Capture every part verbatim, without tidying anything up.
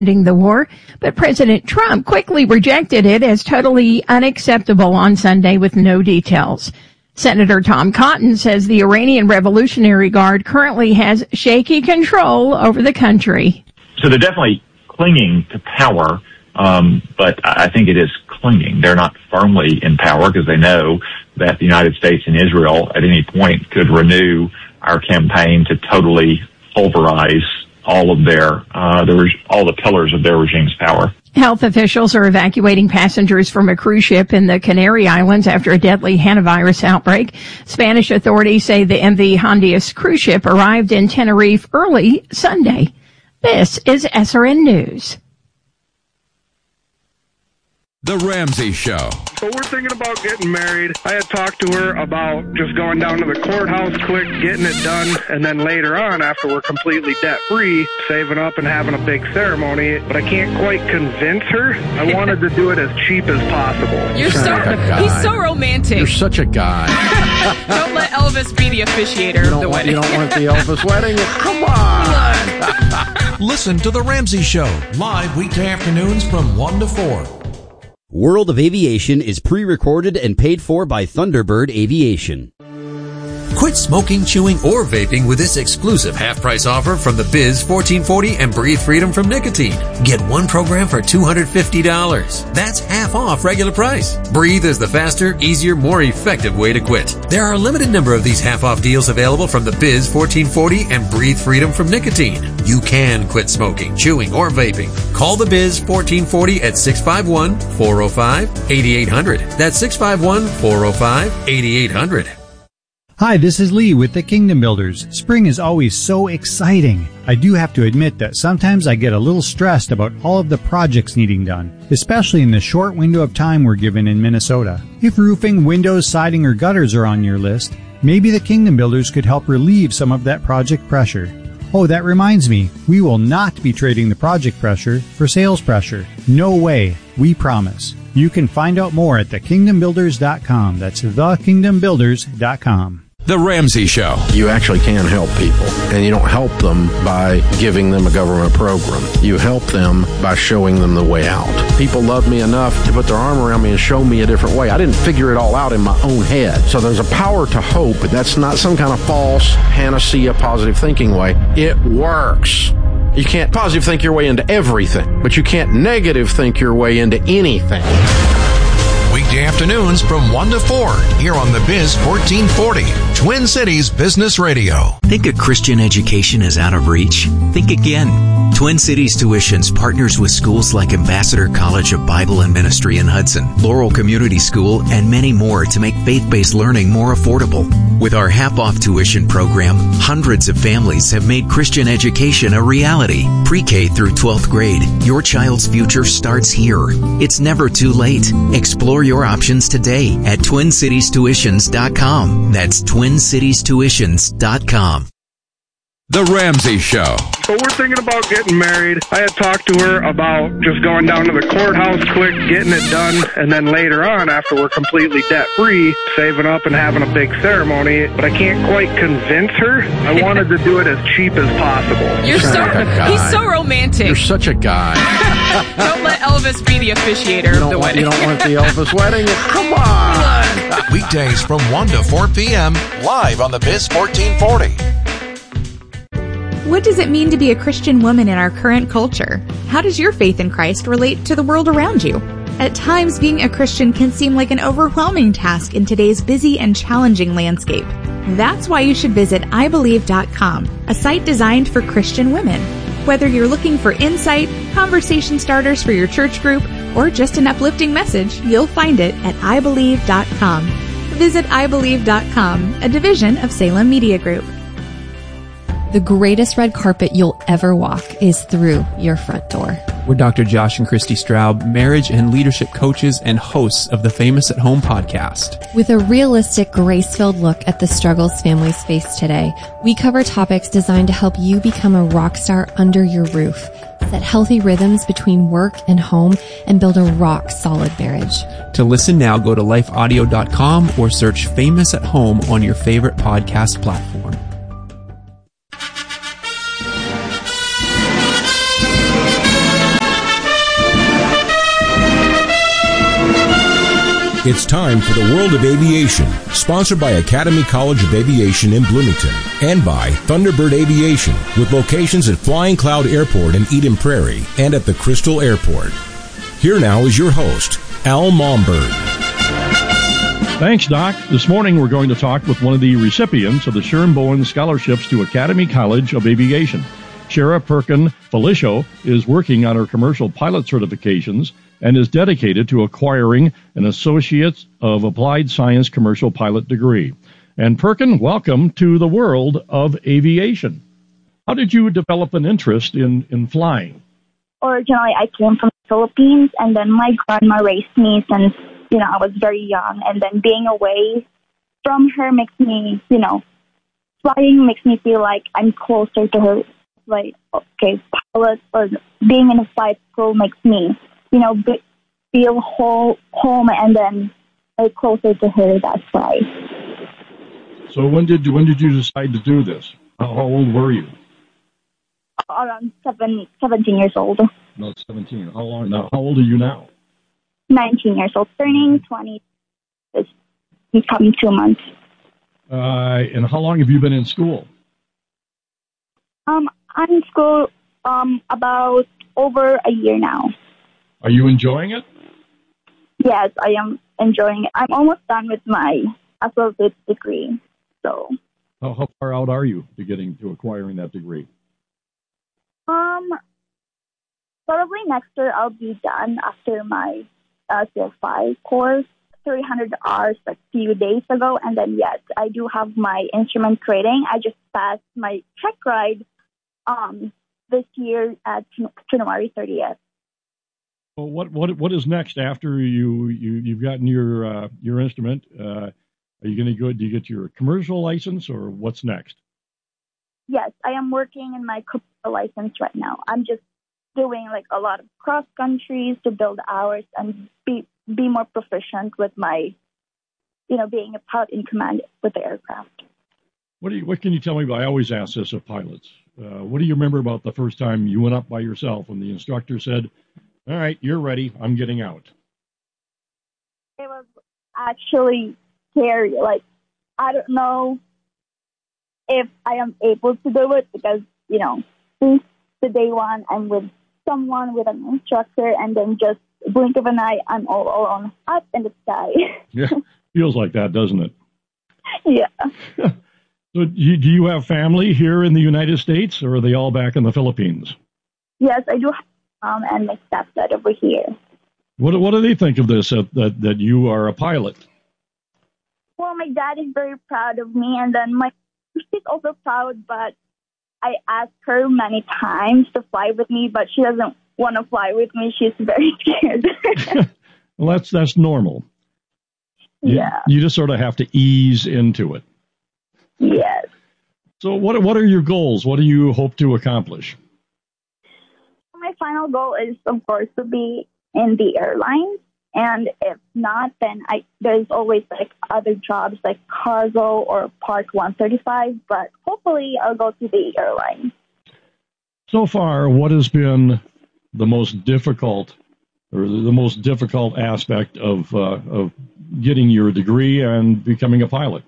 ending the war, but President Trump quickly rejected it as totally unacceptable on Sunday with no details. Senator Tom Cotton says the Iranian Revolutionary Guard currently has shaky control over the country. So they're definitely clinging to power, um, but I think it is clinging. They're not firmly in power because they know that the United States and Israel at any point could renew our campaign to totally pulverize all of their, uh, the, all the pillars of their regime's power. Health officials are evacuating passengers from a cruise ship in the Canary Islands after a deadly hantavirus outbreak. Spanish authorities say the M V Hondias cruise ship arrived in Tenerife early Sunday. This is S R N News. The Ramsey Show. So we're thinking about getting married. I had talked to her about just going down to the courthouse quick, getting it done, and then later on, after we're completely debt-free, saving up and having a big ceremony. But I can't quite convince her. I wanted to do it as cheap as possible. You're so, he's so romantic. You're such a guy. Don't let Elvis be the officiator of the want, wedding. You don't want the Elvis wedding? Come on. Listen to The Ramsey Show, live weekday afternoons from one to four. World of Aviation is pre-recorded and paid for by Thunderbird Aviation. Quit smoking, chewing, or vaping with this exclusive half-price offer from the Biz fourteen forty and Breathe Freedom from Nicotine. Get one program for two hundred fifty dollars. That's half off regular price. Breathe is the faster, easier, more effective way to quit. There are a limited number of these half-off deals available from the Biz fourteen forty and Breathe Freedom from Nicotine. You can quit smoking, chewing, or vaping. Call the Biz fourteen forty at six five one, four oh five, eight eight hundred. That's six five one, four oh five, eight eight hundred. Hi, this is Lee with the Kingdom Builders. Spring is always so exciting. I do have to admit that sometimes I get a little stressed about all of the projects needing done, especially in the short window of time we're given in Minnesota. If roofing, windows, siding, or gutters are on your list, maybe the Kingdom Builders could help relieve some of that project pressure. Oh, that reminds me, we will not be trading the project pressure for sales pressure. No way, we promise. You can find out more at the kingdom builders dot com. That's the kingdom builders dot com. The Ramsey Show. You actually can help people, and you don't help them by giving them a government program. You help them by showing them the way out. People love me enough to put their arm around me and show me a different way. I didn't figure it all out in my own head. So there's a power to hope, but that's not some kind of false panacea positive thinking way. It works. You can't positive think your way into everything, but you can't negative think your way into anything. Weekday afternoons from one to four here on the Biz fourteen forty, Twin Cities Business Radio. Think a Christian education is out of reach? Think again. Twin Cities Tuitions partners with schools like Ambassador College of Bible and Ministry in Hudson, Laurel Community School, and many more to make faith-based learning more affordable. With our half-off tuition program, hundreds of families have made Christian education a reality. Pre-K through twelfth grade, your child's future starts here. It's never too late. Explore your options today at twin cities tuitions dot com. That's twin cities tuitions dot com. The Ramsey Show. So we're thinking about getting married. I had talked to her about just going down to the courthouse quick, getting it done, and then later on, after we're completely debt-free, saving up and having a big ceremony. But I can't quite convince her. I wanted to do it as cheap as possible. You're so, he's so romantic. You're such a guy. Don't let Elvis be the officiator You of don't the want, wedding. you don't want the Elvis wedding? Come on. Weekdays from one to four p.m. live on the Biz fourteen forty. What does it mean to be a Christian woman in our current culture? How does your faith in Christ relate to the world around you? At times, being a Christian can seem like an overwhelming task in today's busy and challenging landscape. That's why you should visit i believe dot com, a site designed for Christian women. Whether you're looking for insight, conversation starters for your church group, or just an uplifting message, you'll find it at i believe dot com. Visit i believe dot com, a division of Salem Media Group. The greatest red carpet you'll ever walk is through your front door. We're Doctor Josh and Christy Straub, marriage and leadership coaches and hosts of the Famous at Home podcast. With a realistic, grace-filled look at the struggles families face today, we cover topics designed to help you become a rock star under your roof, set healthy rhythms between work and home, and build a rock-solid marriage. To listen now, go to life audio dot com or search Famous at Home on your favorite podcast platform. It's time for the World of Aviation, sponsored by Academy College of Aviation in Bloomington and by Thunderbird Aviation, with locations at Flying Cloud Airport in Eden Prairie and at the Crystal Airport. Here now is your host, Al Momberg. Thanks, Doc. This morning we're going to talk with one of the recipients of the Sherm Bowen Scholarships to Academy College of Aviation. Shara Perkin Felicio is working on her commercial pilot certifications and is dedicated to acquiring an Associate of Applied Science commercial pilot degree. And Perkin, welcome to the world of aviation. How did you develop an interest in, in flying? Originally, I came from the Philippines, and then my grandma raised me since, you know, I was very young. And then being away from her makes me, you know, flying makes me feel like I'm closer to her. Like, okay, pilot or being in a flight school makes me, you know, be, feel whole, home and then like closer to her. That's why. So when did you when did you decide to do this? How, how old were you? Around seven, seventeen years old. No, seventeen. How long now? How old are you now? Nineteen years old. Turning twenty. It's coming two months. Uh, and how long have you been in school? Um, I'm in school um about over a year now. Are you enjoying it? Yes, I am enjoying it. I'm almost done with my associate's degree. So. How, how far out are you to getting to acquiring that degree? Um, probably next year I'll be done after my uh, C F I course. three hundred hours like a few days ago, and then yes, I do have my instrument rating. I just passed my check ride um this year at January thirtieth. Well, what what what is next after you you you've gotten your uh, your instrument? Uh, are you going to go? Do you get your commercial license, or what's next? Yes, I am working in my commercial license right now. I'm just doing like a lot of cross countries to build hours and be be more proficient with my, you know, being a pilot in command with the aircraft. What do you? What can you tell me about? I always ask this of pilots. Uh, what do you remember about the first time you went up by yourself when the instructor said, "All right, you're ready. I'm getting out"? It was actually scary. Like, I don't know if I am able to do it because, you know, since the day one, I'm with someone, with an instructor, and then just blink of an eye, I'm all alone up in the sky. Yeah, feels like that, doesn't it? Yeah. So do you, do you have family here in the United States, or are they all back in the Philippines? Yes, I do have mom and my stepdad over here. What what do they think of this, that, that, that you are a pilot? Well, my dad is very proud of me, and then my she's also proud, but I asked her many times to fly with me, but she doesn't want to fly with me. She's very scared. Well, that's that's normal. You, yeah. You just sort of have to ease into it. Yes. So what what are your goals? What do you hope to accomplish? My final goal is, of course, to be in the airlines. And if not, then I there's always like other jobs like cargo or Part one thirty-five. But hopefully I'll go to the airline. So far, what has been the most difficult or the most difficult aspect of uh, of getting your degree and becoming a pilot?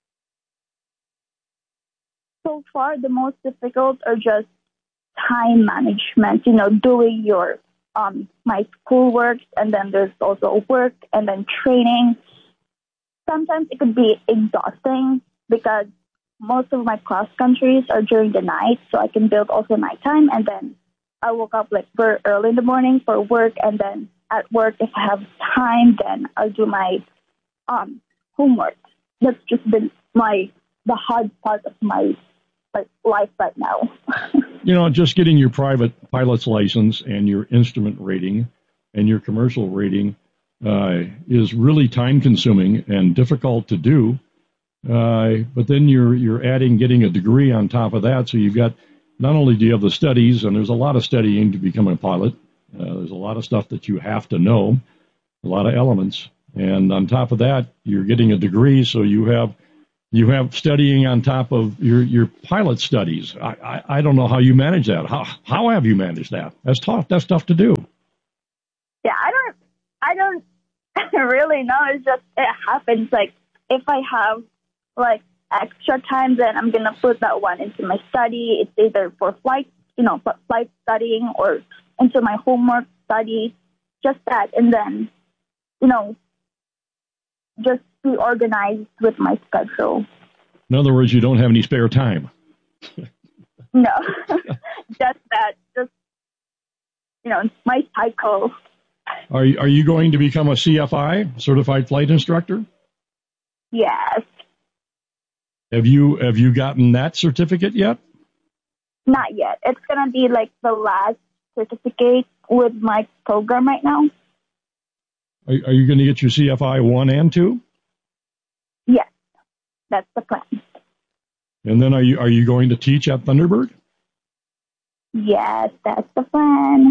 So far, the most difficult are just time management, you know, doing your um my schoolwork, and then there's also work and then training. Sometimes it could be exhausting because most of my cross countries are during the night, so I can build also nighttime, and then I woke up like very early in the morning for work, and then at work, if I have time, then I'll do my um homework. That's just been my the hard part of my like life right now. You know, just getting your private pilot's license and your instrument rating and your commercial rating uh, is really time-consuming and difficult to do. Uh, but then you're you're adding getting a degree on top of that, so you've got not only do you have the studies, and there's a lot of studying to become a pilot. Uh, there's a lot of stuff that you have to know, a lot of elements, and on top of that, you're getting a degree, so you have you have studying on top of your, your pilot studies. I, I, I don't know how you manage that. How how have you managed that? That's tough. That's tough to do. Yeah, I don't I don't Really, no, it's just, it happens. Like, if I have, like, extra time, then I'm going to put that one into my study. It's either for flight, you know, for flight studying or into my homework study, just that. And then, you know, just be organized with my schedule. In other words, you don't have any spare time. No, just that, just, you know, my cycle. Are you, are you going to become a C F I, Certified Flight Instructor? Yes. Have you have you gotten that certificate yet? Not yet. It's going to be like the last certificate with my program right now. Are, are you going to get your C F I one and two? Yes, that's the plan. And then are you are you going to teach at Thunderbird? Yes, that's the plan.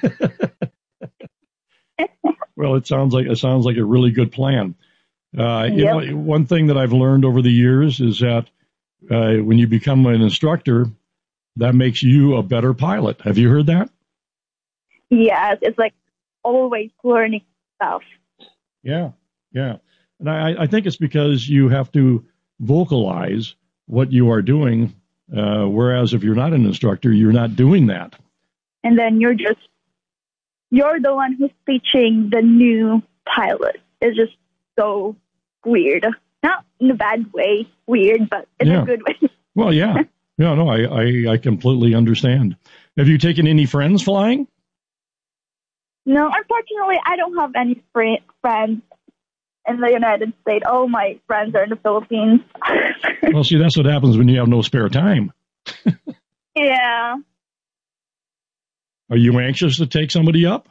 Well, it sounds like it sounds like a really good plan. Uh, you Yep. know, one thing that I've learned over the years is that uh, when you become an instructor, that makes you a better pilot. Have you heard that? Yes, it's like always learning stuff. Yeah, yeah. And I, I think it's because you have to vocalize what you are doing, uh, whereas if you're not an instructor, you're not doing that. And then you're just, you're the one who's teaching the new pilot. It's just so weird. Not in a bad way, weird, but in Yeah. a good way. Well, yeah. Yeah, no, I, I, I completely understand. Have you taken any friends flying? No, unfortunately, I don't have any fri- friends in the United States. All my friends are in the Philippines. Well, see, that's what happens when you have no spare time. Yeah. Are you anxious to take somebody up?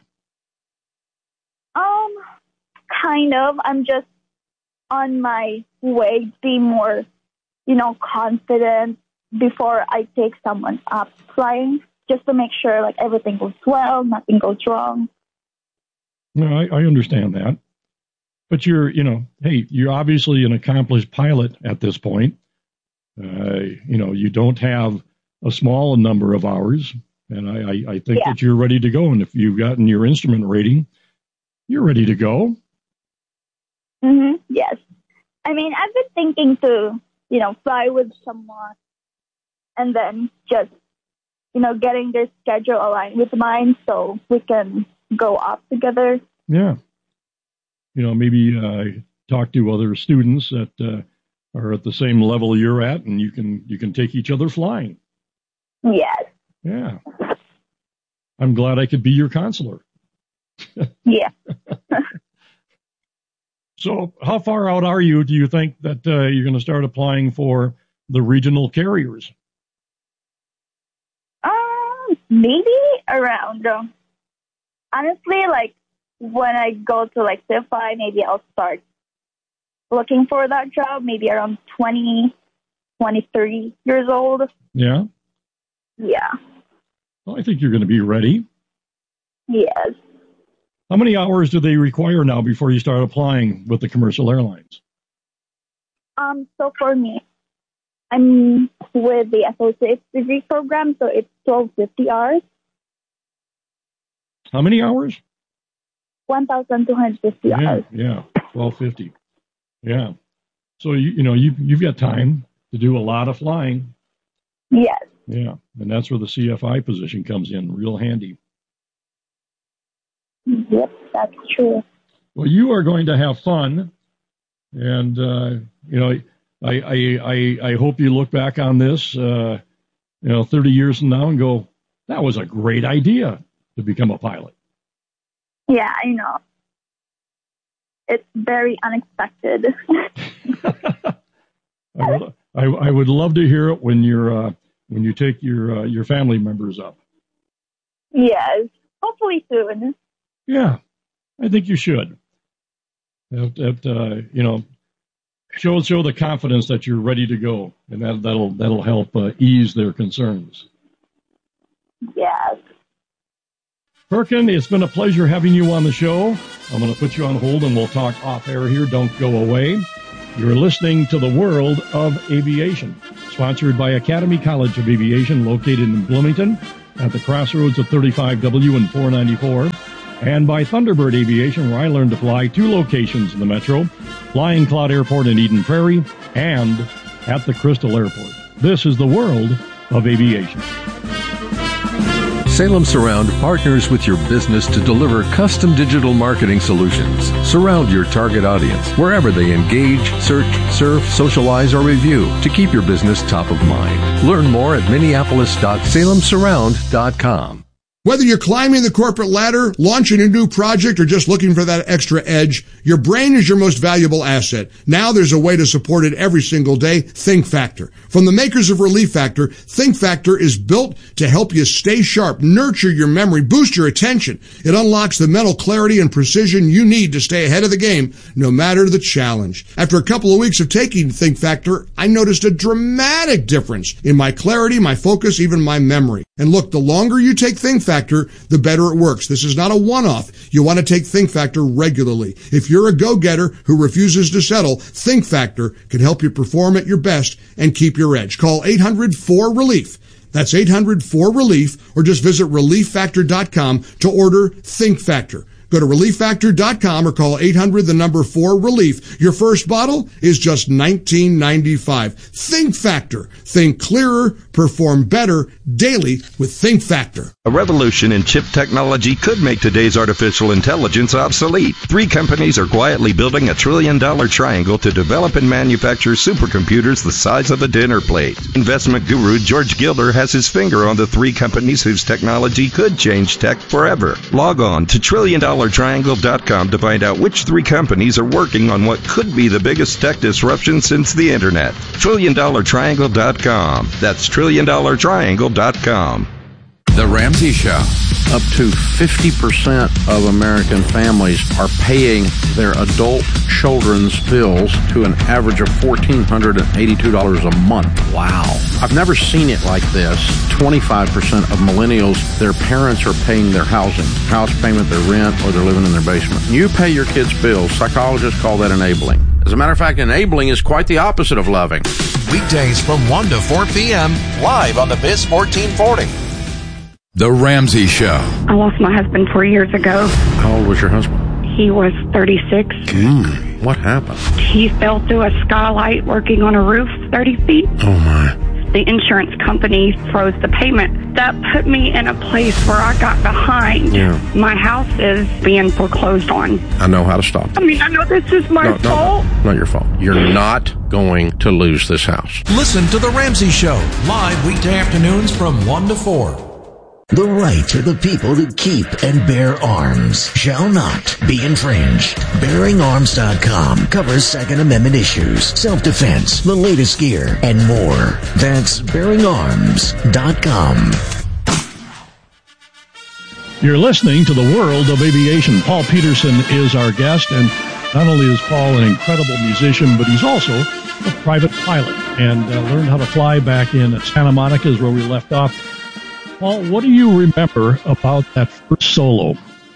Um, kind of. I'm just on my way to be more, you know, confident before I take someone up flying, just to make sure like everything goes well, nothing goes wrong. No, I, I understand that. But you're, you know, hey, you're obviously an accomplished pilot at this point. Uh, you know, you don't have a small number of hours, and I, I, I think Yeah. that you're ready to go. And if you've gotten your instrument rating, you're ready to go. Mm-hmm. Yes. I mean, I've been thinking to, you know, fly with someone and then just, you know, getting their schedule aligned with mine so we can go off together. Yeah. You know, maybe uh, talk to other students that uh, are at the same level you're at, and you can you can take each other flying. Yes. Yeah. I'm glad I could be your counselor. Yeah. So how far out are you? Do you think that uh, you're going to start applying for the regional carriers? Um, maybe around, um, honestly, like when I go to like C F I, maybe I'll start looking for that job, maybe around twenty, twenty-three years old. Yeah. Yeah. Well, I think you're going to be ready. Yes. How many hours do they require now before you start applying with the commercial airlines? Um, so for me, I'm with the associate degree program, so it's twelve fifty hours, How many hours? one thousand two hundred fifty Yeah, hours. yeah, twelve fifty. Yeah. So you you know you you've got time to do a lot of flying. Yes. Yeah, and that's where the C F I position comes in, real handy. Yep, that's true. Well, you are going to have fun, and uh, you know, I, I I I hope you look back on this, uh, you know, thirty years from now and go, that was a great idea to become a pilot. Yeah, I know. It's very unexpected. I, would- I, I would love to hear it when you're uh, when you take your uh, your family members up. Yes, hopefully soon. Yeah, I think you should. That, that, uh, you know, show show the confidence that you're ready to go, and that that'll that'll help uh, ease their concerns. Yes. Perkin, it's been a pleasure having you on the show. I'm going to put you on hold, and we'll talk off air here. Don't go away. You're listening to the World of Aviation, sponsored by Academy College of Aviation, located in Bloomington, at the crossroads of thirty-five W and four ninety-four. and by Thunderbird Aviation, where I learned to fly two locations in the metro, Flying Cloud Airport in Eden Prairie and at the Crystal Airport. This is the world of aviation. Salem Surround partners with your business to deliver custom digital marketing solutions. Surround your target audience wherever they engage, search, surf, socialize, or review to keep your business top of mind. Learn more at minneapolis dot salem surround dot com. Whether you're climbing the corporate ladder, launching a new project, or just looking for that extra edge, your brain is your most valuable asset. Now there's a way to support it every single day, Think Factor. From the makers of Relief Factor, Think Factor is built to help you stay sharp, nurture your memory, boost your attention. It unlocks the mental clarity and precision you need to stay ahead of the game, no matter the challenge. After a couple of weeks of taking Think Factor, I noticed a dramatic difference in my clarity, my focus, even my memory. And look, the longer you take Think Factor, the better it works. This is not a one-off. You want to take Think Factor regularly. If you're a go-getter who refuses to settle, Think Factor can help you perform at your best and keep your edge. Call eight hundred four relief. That's eight hundred four relief, or just visit relief factor dot com to order Think Factor. Go to relief factor dot com or call eight hundred, the number four, relief. Your first bottle is just nineteen ninety-five. Think Factor. Think clearer, perform better daily with Think Factor. A revolution in chip technology could make today's artificial intelligence obsolete. Three companies are quietly building a trillion-dollar triangle to develop and manufacture supercomputers the size of a dinner plate. Investment guru George Gilder has his finger on the three companies whose technology could change tech forever. Log on to trillion dollar triangle dot com to find out which three companies are working on what could be the biggest tech disruption since the Internet. trillion dollar triangle dot com. That's trillion dollar triangle dot com. The Ramsey Show. Up to fifty percent of American families are paying their adult children's bills to an average of one thousand four hundred eighty-two dollars a month. Wow. I've never seen it like this. twenty-five percent of millennials, their parents are paying their housing, house payment, their rent, or they're living in their basement. You pay your kids' bills. Psychologists call that enabling. As a matter of fact, enabling is quite the opposite of loving. Weekdays from one to four p.m. live on the Biz fourteen forty. The Ramsey Show. I lost my husband four years ago. How old was your husband? He was thirty-six. Mm, what happened? He fell through a skylight working on a roof thirty feet. Oh, my. The insurance company froze the payment. That put me in a place where I got behind. Yeah. My house is being foreclosed on. I know how to stop it. I mean, I know this is my no, fault. No, no, not your fault. You're not going to lose this house. Listen to The Ramsey Show, live weekday afternoons from one to four. The right of the people to keep and bear arms shall not be infringed. bearing arms dot com covers Second Amendment issues, self-defense, the latest gear, and more. That's bearing arms dot com. You're listening to The World of Aviation. Paul Peterson is our guest, and not only is Paul an incredible musician, but he's also a private pilot and uh, learned how to fly back in Santa Monica is where we left off. Paul, what do you remember about that first solo?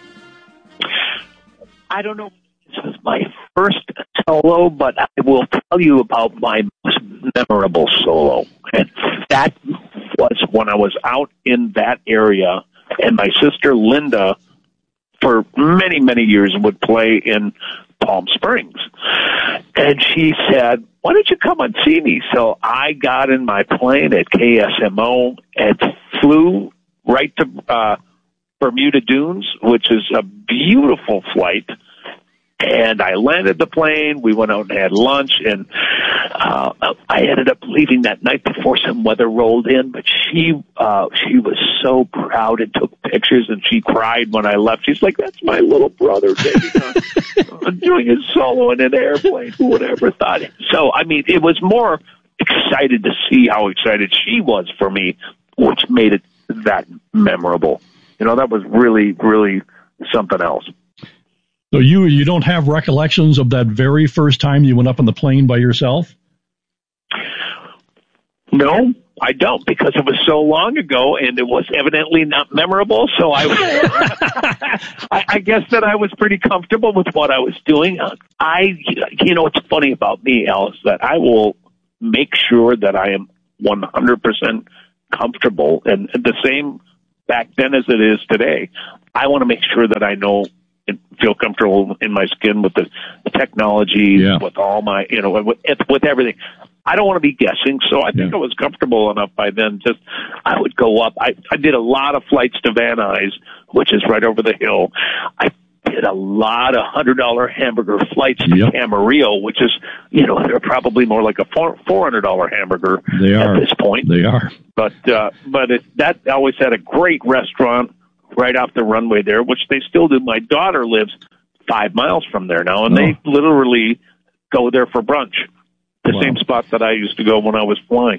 I don't know if this was my first solo, but I will tell you about my most memorable solo. And that was when I was out in that area, and my sister Linda, for many, many years, would play in Palm Springs. And she said, why don't you come and see me? So I got in my plane at K S M O and flew right to uh, Bermuda Dunes, which is a beautiful flight. And I landed the plane. We went out and had lunch, and uh, I ended up leaving that night before some weather rolled in. But she, uh, she was so proud and took pictures, and she cried when I left. She's like, "That's my little brother, baby, I'm doing his solo in an airplane." Who would ever thought it? So, I mean, it was more excited to see how excited she was for me, which made it that memorable. You know, that was really, really something else. So you you don't have recollections of that very first time you went up on the plane by yourself? No, I don't, because it was so long ago and it was evidently not memorable. So I, I, I guess that I was pretty comfortable with what I was doing. I, you know, what's funny about me, Alice, that I will make sure that I am one hundred percent comfortable, and the same back then as it is today. I want to make sure that I know and feel comfortable in my skin with the technology, Yeah. with all my, you know, with, with everything. I don't want to be guessing, so I think Yeah. I was comfortable enough by then. Just, I would go up. I, I did a lot of flights to Van Nuys, which is right over the hill. I did a lot of one hundred dollars hamburger flights to Yep. Camarillo, which is, you know, they're probably more like a four hundred dollars hamburger They are. at this point. They are. But uh, but it, that always had a great restaurant right off the runway there, which they still do. My daughter lives five miles from there now, and Oh. they literally go there for brunch. The Wow. same spot that I used to go when I was flying.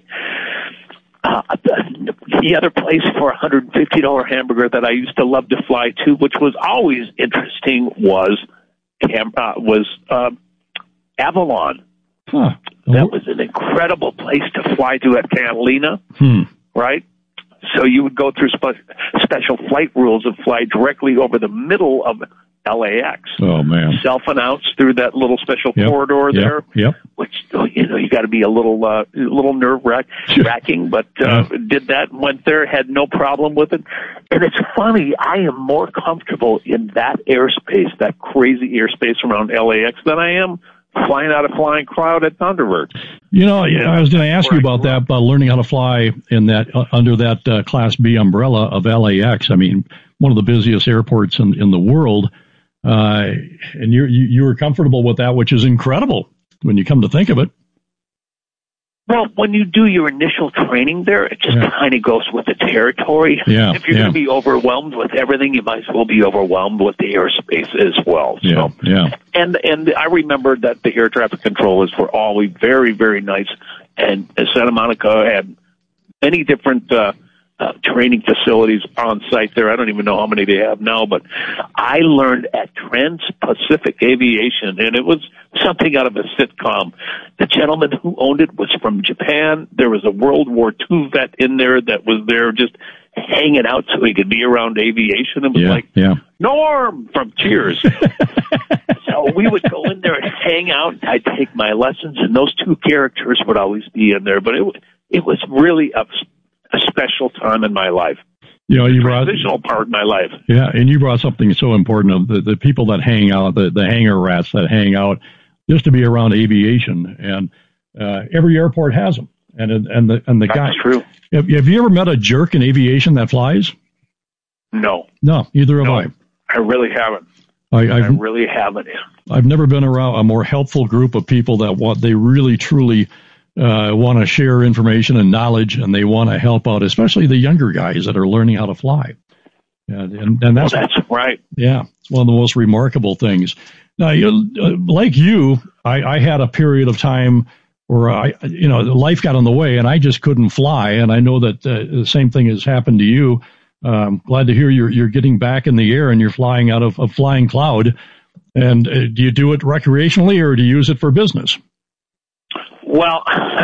Uh, the, the other place for a one hundred fifty dollars hamburger that I used to love to fly to, which was always interesting, was Cam- uh, was uh, Avalon. Huh. That was an incredible place to fly to at Catalina, Hmm. right? So you would go through spe- special flight rules and fly directly over the middle of L A X. Oh, man. Self-announced through that little special Yep. corridor Yep. there, Yep. which, you know, you got to be a little, uh, a little nerve wracking, but, uh, did that, went there, had no problem with it. And it's funny, I am more comfortable in that airspace, that crazy airspace around L A X than I am flying out of Flying Cloud at Thunderbird. You know, I was going to ask you about that, about learning how to fly in that uh, under that uh, Class B umbrella of L A X. I mean, one of the busiest airports in, in the world, uh, and you you were comfortable with that, which is incredible when you come to think of it. Well, when you do your initial training there, it just Yeah. kind of goes with the territory. Yeah, If you're yeah. going to be overwhelmed with everything, you might as well be overwhelmed with the airspace as well. Yeah, So, yeah. and and I remember that the air traffic controllers were always very, very nice, and Santa Monica had many different uh, uh, training facilities on site there. I don't even know how many they have now, but I learned at Trans-Pacific Aviation, and it was something out of a sitcom. The gentleman who owned it was from Japan. There was a World War Two vet in there that was there just hanging out so he could be around aviation. It was Yeah, like, yeah. Norm from Cheers. So we would go in there and hang out. I'd take my lessons, and those two characters would always be in there. But it, wa- it was really a, a special time in my life. You know, you brought Transitional part in my life. yeah, and you brought something so important of the, the people that hang out, the, the hangar rats that hang out, just to be around aviation, and uh, every airport has them. And and the and the That's guy. true. Have, have you ever met a jerk in aviation that flies? No, No, either have No. I. I really haven't. I, I I've, really haven't. I've never been around a more helpful group of people that want, they really truly uh, want to share information and knowledge, and they want to help out, especially the younger guys that are learning how to fly. And, and, and that's, Well, that's right. yeah, it's one of the most remarkable things. Now, you, uh, like you, I, I had a period of time where I, you know, life got in the way and I just couldn't fly. And I know that uh, the same thing has happened to you. Um, glad to hear you're you're getting back in the air and you're flying out of a flying cloud. And uh, do you do it recreationally or do you use it for business? Well,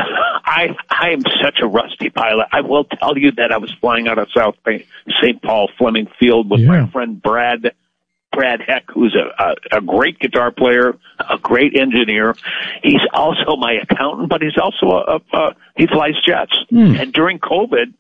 I I am such a rusty pilot. I will tell you that I was flying out of South Saint Paul Fleming Field with Yeah. my friend Brad Brad Heck, who's a, a a great guitar player, a great engineer. He's also my accountant, but he's also a, a, a he flies jets. Hmm. And during COVID,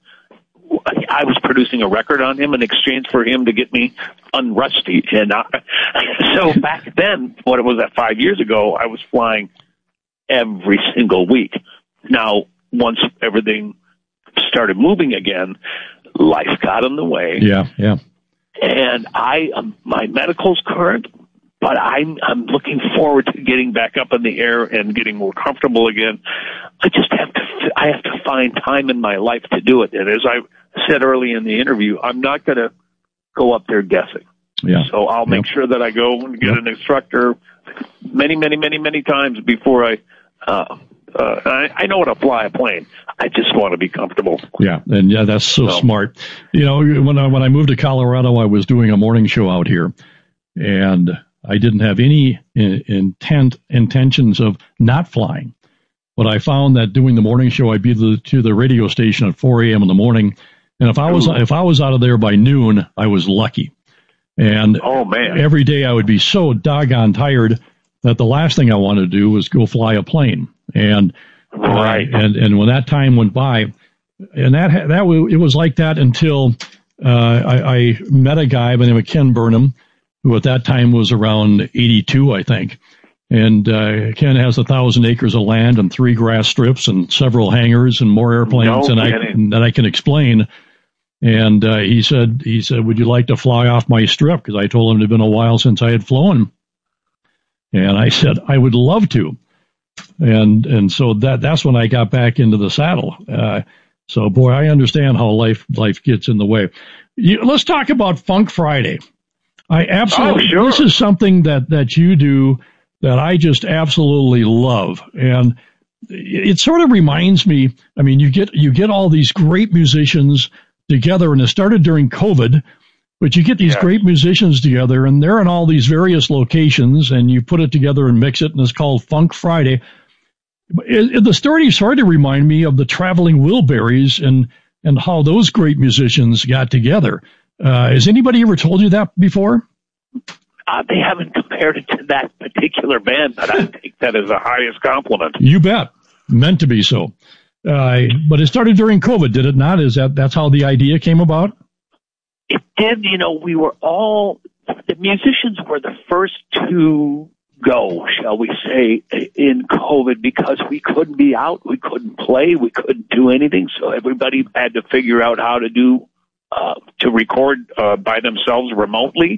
I was producing a record on him in exchange for him to get me unrusty. And I, so back then, what it was that five years ago, I was flying every single week. Now, once everything started moving again, life got in the way. Yeah, yeah. And I, um, my medical's current, but I'm, I'm looking forward to getting back up in the air and getting more comfortable again. I just have to, I have to find time in my life to do it. And as I said early in the interview, I'm not going to go up there guessing. Yeah. So I'll make Yep. sure that I go and get Yep. an instructor many, many, many, many times before I, uh, uh, I, I know how to fly a plane. I just want to be comfortable. Yeah, and yeah, that's so So- smart. You know, when I when I moved to Colorado, I was doing a morning show out here, and I didn't have any in, intent intentions of not flying. But I found that doing the morning show, I'd be to, to the radio station at four a.m. in the morning, and if I was Ooh. if I was out of there by noon, I was lucky. And Oh, man. every day I would be so doggone tired that the last thing I wanted to do was go fly a plane. And Right. uh, and and when that time went by, and that ha- that w- it was like that until uh, I, I met a guy by the name of Ken Burnham, who at that time was around eighty-two, I think. And uh, Ken has a thousand acres of land and three grass strips and several hangars and more airplanes No than I, that I can explain. And uh, he said, he said, would you like to fly off my strip? Because I told him it had been a while since I had flown. And I said, I would love to. And and so that that's when I got back into the saddle. Uh, so, boy, I understand how life life gets in the way. You, let's talk about Funk Friday. I absolutely, oh, sure. This is something that, that you do that I just absolutely love. And it, it sort of reminds me, I mean, you get you get all these great musicians together, and it started during COVID, but you get these yeah. great musicians together, and they're in all these various locations, and you put it together and mix it, and it's called Funk Friday. It, it, the story started to remind me of the Traveling Wilburys and, and how those great musicians got together. Uh, has anybody ever told you that before? Uh, they haven't compared it to that particular band, but I take that as the highest compliment. You bet. Meant to be so. Uh, but it started during COVID, did it not? Is that that's how the idea came about? It did. You know, we were all, the musicians were the first to go, shall we say, in COVID, because we couldn't be out, we couldn't play, we couldn't do anything. So everybody had to figure out how to do, uh, to record uh, by themselves remotely.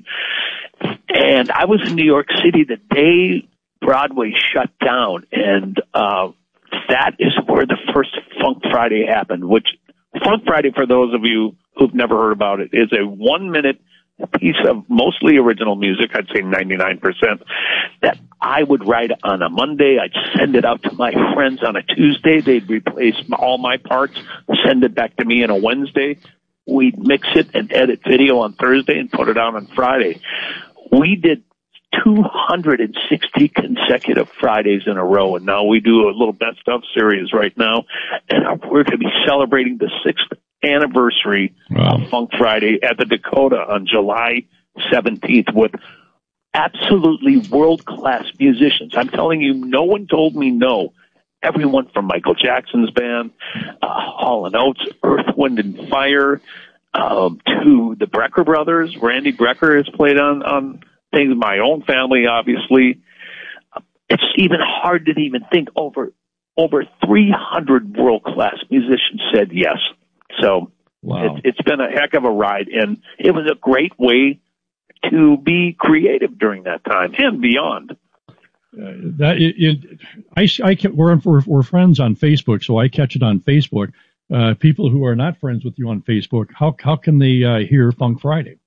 And I was in New York City the day Broadway shut down, and uh, that is where the first Funk Friday happened, which Funk Friday, for those of you who've never heard about it, is a one-minute piece of mostly original music, I'd say ninety-nine percent, that I would write on a Monday. I'd send it out to my friends on a Tuesday. They'd replace all my parts, send it back to me on a Wednesday. We'd mix it and edit video on Thursday and put it out on Friday. We did two hundred sixty consecutive Fridays in a row, and now we do a little best of series right now, and we're going to be celebrating the sixth anniversary wow. of Funk Friday at the Dakota on July seventeenth with absolutely world-class musicians. I'm telling you, no one told me no. Everyone from Michael Jackson's band, uh, Hall and Oates, Earth, Wind and Fire, um, to the Brecker brothers. Randy Brecker has played on, on things, my own family, obviously. It's even hard to even think over, over three hundred world-class musicians said yes. So wow. it, it's been a heck of a ride, and it was a great way to be creative during that time and beyond. Uh, that it, it, I, I can, we're, we're we're friends on Facebook, so I catch it on Facebook. Uh, people who are not friends with you on Facebook, how how can they uh, hear Funk Friday?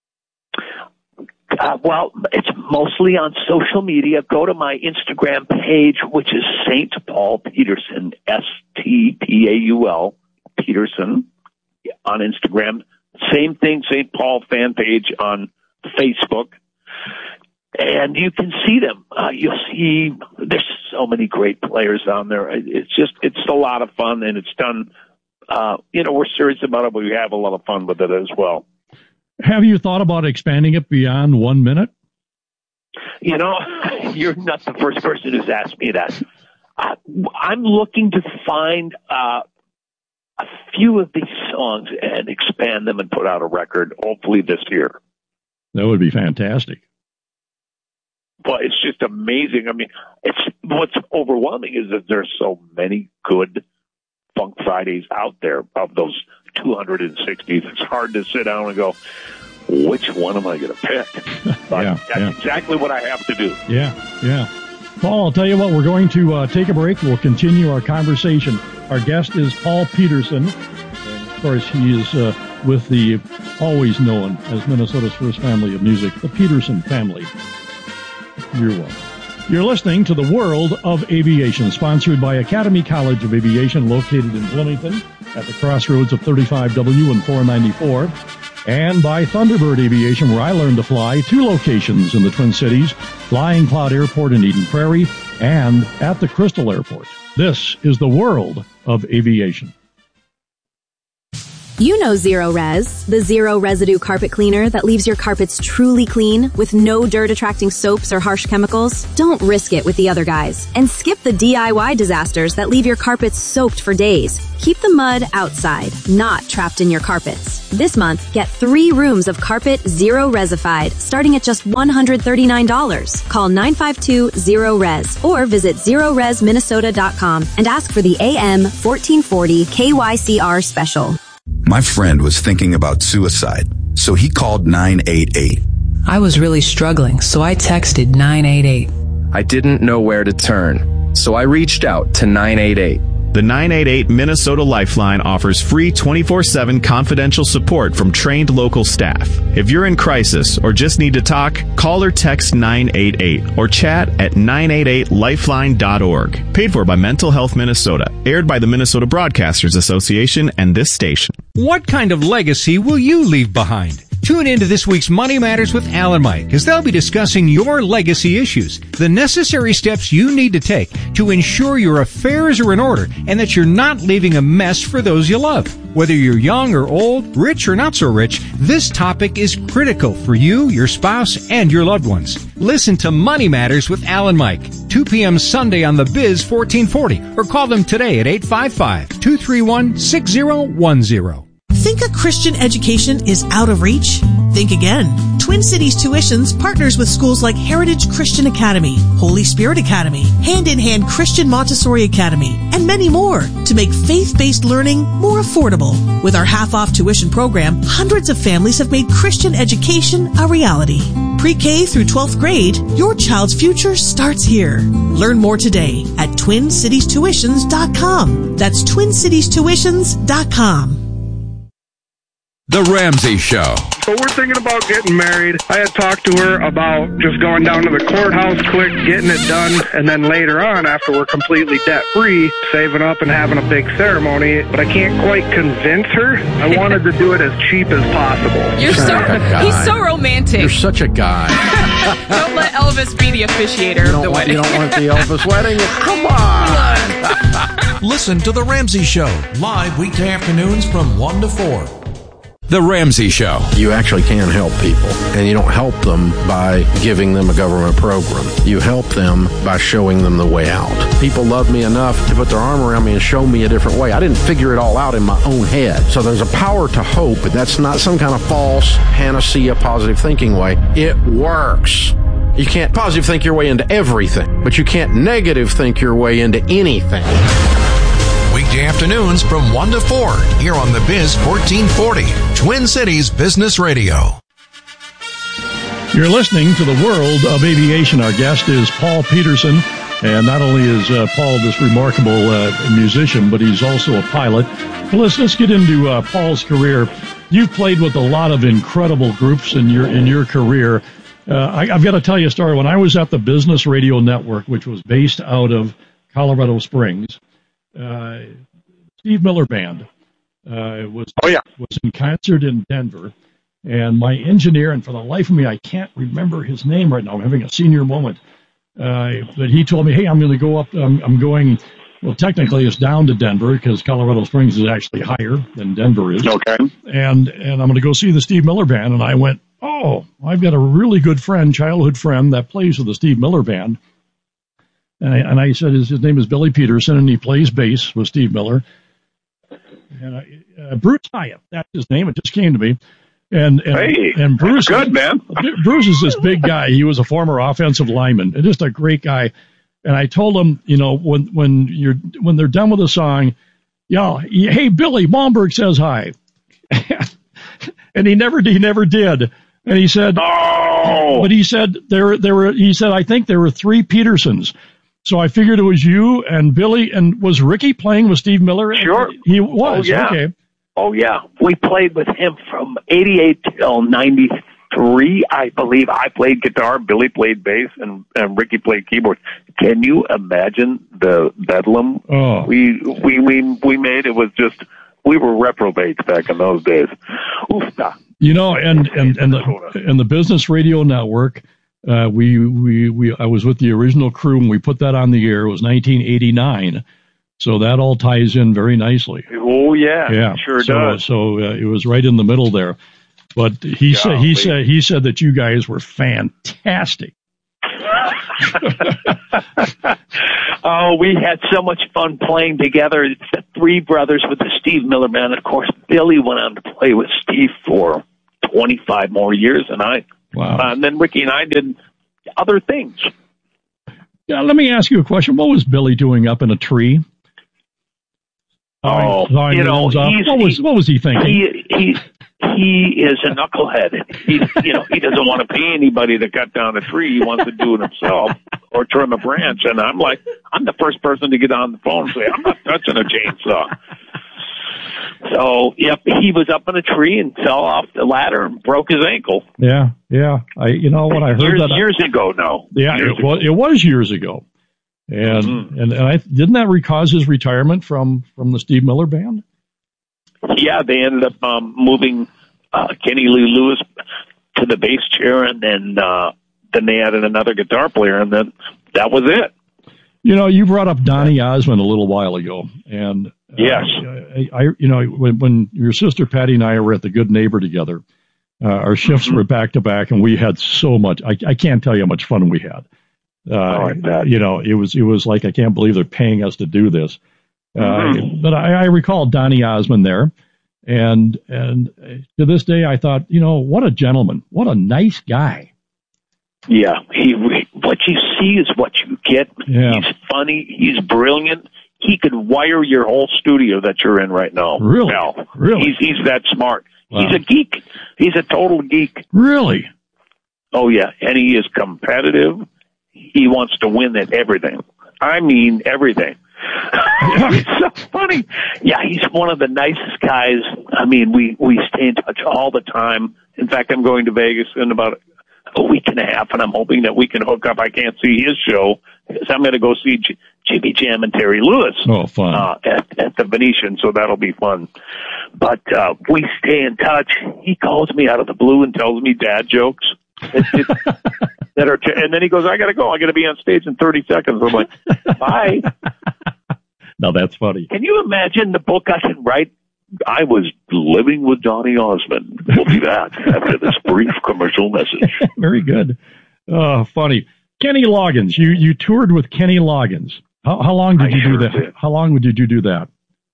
Uh, well, it's mostly on social media. Go to my Instagram page, which is Saint Paul Peterson, S T P A U L Peterson on Instagram. Same thing, Saint Paul fan page on Facebook. And you can see them. Uh, you'll see there's so many great players on there. It's just, it's a lot of fun, and it's done, uh, you know, we're serious about it, but we have a lot of fun with it as well. Have you thought about expanding it beyond one minute? You know, you're not the first person who's asked me that. I, I'm looking to find uh, a few of these songs and expand them and put out a record, hopefully this year. That would be fantastic. But it's just amazing. I mean, it's what's overwhelming is that there's so many good Funk Fridays out there of those two hundred sixty. It's hard to sit down and go, which one am I going to pick? But yeah, that's yeah. exactly what I have to do. Yeah, yeah. Paul, I'll tell you what, we're going to uh, take a break. We'll continue our conversation. Our guest is Paul Peterson. And of course, he is uh, with the always known as Minnesota's first family of music, the Peterson family. You're welcome. You're listening to The World of Aviation, sponsored by Academy College of Aviation, located in Bloomington at the crossroads of thirty-five W and four ninety-four, and by Thunderbird Aviation, where I learned to fly, two locations in the Twin Cities, Flying Cloud Airport in Eden Prairie, and at the Crystal Airport. This is The World of Aviation. You know Zero Res, the zero residue carpet cleaner that leaves your carpets truly clean with no dirt-attracting soaps or harsh chemicals. Don't risk it with the other guys and skip the D I Y disasters that leave your carpets soaked for days. Keep the mud outside, not trapped in your carpets. This month, get three rooms of carpet Zero Resified starting at just one hundred thirty-nine dollars. Call nine five two zero res or visit zero res minnesota dot com and ask for the A M fourteen forty K Y C R special. My friend was thinking about suicide, so he called nine eight eight. I was really struggling, so I texted nine eight eight. I didn't know where to turn, so I reached out to nine eight eight. The nine eight eight Minnesota Lifeline offers free twenty-four seven confidential support from trained local staff. If you're in crisis or just need to talk, call or text nine eight eight or chat at nine eight eight lifeline dot org. Paid for by Mental Health Minnesota. Aired by the Minnesota Broadcasters Association and this station. What kind of legacy will you leave behind? Tune into this week's Money Matters with Al and Mike, as they'll be discussing your legacy issues, the necessary steps you need to take to ensure your affairs are in order and that you're not leaving a mess for those you love. Whether you're young or old, rich or not so rich, this topic is critical for you, your spouse, and your loved ones. Listen to Money Matters with Al and Mike, two p.m. Sunday on the Biz fourteen forty, or call them today at eight five five, two three one, six zero one zero. Think a Christian education is out of reach? Think again. Twin Cities Tuitions partners with schools like Heritage Christian Academy, Holy Spirit Academy, Hand in Hand Christian Montessori Academy, and many more to make faith-based learning more affordable. With our half-off tuition program, hundreds of families have made Christian education a reality. Pre-K through twelfth grade, your child's future starts here. Learn more today at twin cities tuitions dot com. That's twin cities tuitions dot com. The Ramsey Show. So we're thinking about getting married. I had talked to her about just going down to the courthouse quick, getting it done, and then later on, after we're completely debt-free, saving up and having a big ceremony. But I can't quite convince her. I wanted to do it as cheap as possible. You're so, he's so romantic. You're such a guy. Don't let Elvis be the officiator of the want, wedding. You don't want the Elvis wedding? Come on. Listen to The Ramsey Show, live weekday afternoons from one to four. The Ramsey Show. You actually can help people, and you don't help them by giving them a government program. You help them by showing them the way out. People love me enough to put their arm around me and show me a different way. I didn't figure it all out in my own head. So there's a power to hope, but that's not some kind of false panacea positive thinking way. It works. You can't positive think your way into everything, but you can't negative think your way into anything. Weekday afternoons from one to four here on the Biz fourteen forty, Twin Cities Business Radio. You're listening to the World of Aviation. Our guest is Paul Peterson, and not only is uh, Paul this remarkable uh, musician, but he's also a pilot. Well, let's let's get into uh, Paul's career. You've played with a lot of incredible groups in your in your career. Uh, I, I've got to tell you a story. When I was at the Business Radio Network, which was based out of Colorado Springs, Uh, Steve Miller Band uh, was oh, yeah. was in concert in Denver, and my engineer, and for the life of me, I can't remember his name right now. I'm having a senior moment. Uh, but he told me, "Hey, I'm going to go up. Um, I'm going. Well, technically, it's down to Denver because Colorado Springs is actually higher than Denver is. Okay. And and I'm going to go see the Steve Miller Band." And I went, "Oh, I've got a really good friend, childhood friend, that plays with the Steve Miller Band." And I, and I said, his, his name is Billy Peterson, and he plays bass with Steve Miller. And I, uh, Bruce Hyatt, that's his name. It just came to me. And and, hey, and Bruce, good man. Bruce is this big guy. He was a former offensive lineman, and just a great guy. And I told him, you know, when when you're when they're done with the song, yeah, hey Billy, Malmberg says hi. And he never he never did. And he said, oh, but he said there there were he said I think there were three Petersons. So I figured it was you and Billy. And was Ricky playing with Steve Miller? Sure. He was. Oh, yeah. Okay. Oh, yeah. We played with him from eighty-eight till ninety-three, I believe. I played guitar, Billy played bass, and, and Ricky played keyboard. Can you imagine the bedlam oh. we, we, we, we made? It was just, we were reprobates back in those days. Oofta. You know, and, and, and, the, and the Business Radio Network, Uh, we, we, we, I was with the original crew and we put that on the air. It was nineteen eighty-nine. So that all ties in very nicely. Oh yeah, yeah, sure so, does. So uh, it was right in the middle there. But he yeah, said he wait. said he said that you guys were fantastic. Oh, we had so much fun playing together. It's the three brothers with the Steve Miller Band. Of course, Billy went on to play with Steve for twenty-five more years than I. Wow. Uh, and then Ricky and I did other things. Yeah, let me ask you a question. What was Billy doing up in a tree? Oh, Thawing you know, he's, what was he, what was he thinking? He, he, he is a knucklehead. He, you know, he doesn't want to pay anybody to cut down a tree. He wants to do it himself or trim a branch. And I'm like, I'm the first person to get on the phone and say, I'm not touching a chainsaw. So, yep, he was up in a tree and fell off the ladder and broke his ankle. Yeah, yeah. I, you know what I heard years, that I, years ago. No, yeah, years it was, it was years ago. And mm-hmm. and, and I didn't that re- cause his retirement from, from the Steve Miller Band? Yeah, they ended up um, moving uh, Kenny Lee Lewis to the bass chair, and then uh, then they added another guitar player, and then that was it. You know, you brought up Donny Osmond a little while ago, and uh, yes, I, I you know when, when your sister Patty and I were at the Good Neighbor together, uh, our shifts mm-hmm. were back to back, and we had so much. I, I can't tell you how much fun we had. Uh, oh, you know, it was it was like I can't believe they're paying us to do this. Uh, mm-hmm. But I, I recall Donny Osmond there, and and to this day I thought, you know, what a gentleman, what a nice guy. Yeah, he what you see is what you get. Yeah. He's funny. He's brilliant. He could wire your whole studio that you're in right now. Really? Now. Really? He's he's that smart. Wow. He's a geek. He's a total geek. Really? Oh yeah, and he is competitive. He wants to win at everything. I mean everything. It's so funny. Yeah, he's one of the nicest guys. I mean, we, we stay in touch all the time. In fact, I'm going to Vegas in about a week and a half, and I'm hoping that we can hook up. I can't see his show because I'm going to go see J- Jimmy Jam and Terry Lewis. Oh, fun. Uh, at, at the Venetian, so that'll be fun. But uh, we stay in touch. He calls me out of the blue and tells me dad jokes. It's, it's, that are, and then he goes, I got to go. I got to be on stage in thirty seconds. I'm like, bye. Now that's funny. Can you imagine the book I can write? I was living with Donny Osmond. We'll be back after this brief commercial message. Very good. Oh, funny. Kenny Loggins. You you toured with Kenny Loggins. How, how long did I you sure do that? Did. How long did you do that?